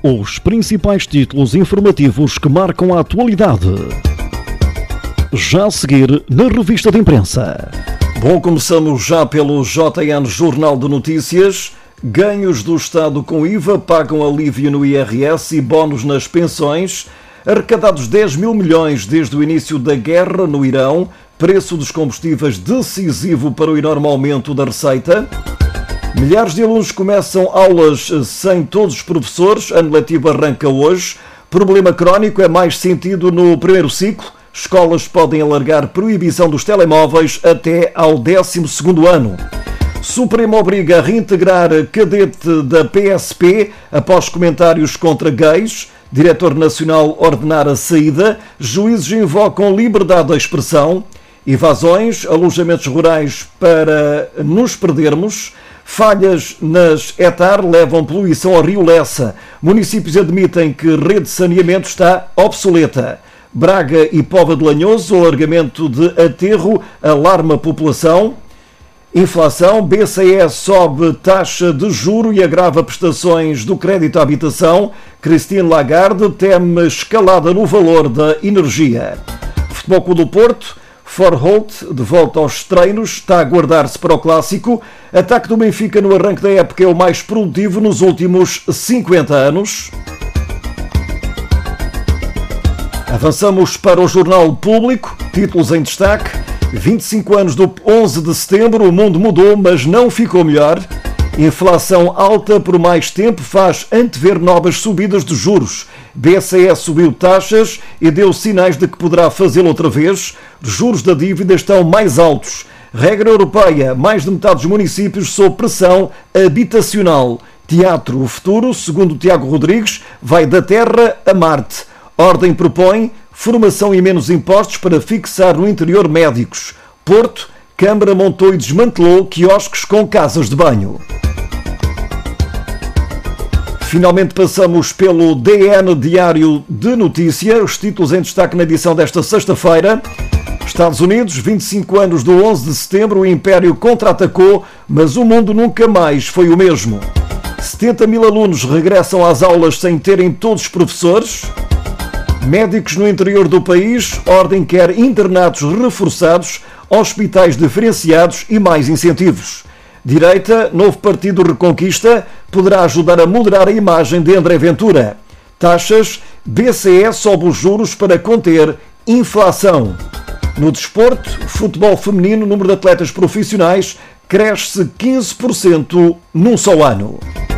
Os principais títulos informativos que marcam a atualidade. Já a seguir na revista de imprensa. Bom, começamos já pelo JN Jornal de Notícias. Ganhos do Estado com IVA pagam alívio no IRS e bónus nas pensões. Arrecadados 10 mil milhões desde o início da guerra no Irão. Preço dos combustíveis decisivo para o enorme aumento da receita. Milhares de alunos começam aulas sem todos os professores. Ano letivo arranca hoje. Problema crónico é mais sentido no primeiro ciclo. Escolas podem alargar proibição dos telemóveis até ao 12º ano. Supremo obriga a reintegrar cadete da PSP após comentários contra gays. Diretor Nacional ordenar a saída. Juízes invocam liberdade de expressão. Evasões, alojamentos rurais para nos perdermos. Falhas nas ETAR levam poluição ao Rio Lessa. Municípios admitem que rede de saneamento está obsoleta. Braga e Póvoa de Lanhoso, alargamento de aterro alarma a população. Inflação, BCE sobe taxa de juro e agrava prestações do crédito à habitação. Christine Lagarde teme escalada no valor da energia. Futebol Clube do Porto, Forholt de volta aos treinos, está a guardar-se para o clássico. Ataque do Benfica no arranque da época é o mais produtivo nos últimos 50 anos. Avançamos para o Jornal Público, títulos em destaque. 25 anos do 11 de setembro, o mundo mudou, mas não ficou melhor. Inflação alta por mais tempo faz antever novas subidas de juros. BCE subiu taxas e deu sinais de que poderá fazê-lo outra vez. Juros da dívida estão mais altos. Regra europeia, mais de metade dos municípios sob pressão habitacional. Teatro, o futuro, segundo Tiago Rodrigues, vai da Terra a Marte. Ordem propõe formação e menos impostos para fixar no interior médicos. Porto, Câmara montou e desmantelou quiosques com casas de banho. Finalmente passamos pelo DN Diário de Notícia, os títulos em destaque na edição desta sexta-feira. Estados Unidos, 25 anos do 11 de setembro, o Império contra-atacou, mas o mundo nunca mais foi o mesmo. 70 mil alunos regressam às aulas sem terem todos os professores. Médicos no interior do país, ordem quer internatos reforçados, hospitais diferenciados e mais incentivos. Direita, novo partido Reconquista, poderá ajudar a moderar a imagem de André Ventura. Taxas, BCE sobe os juros para conter inflação. No desporto, futebol feminino, o número de atletas profissionais cresce 15% num só ano.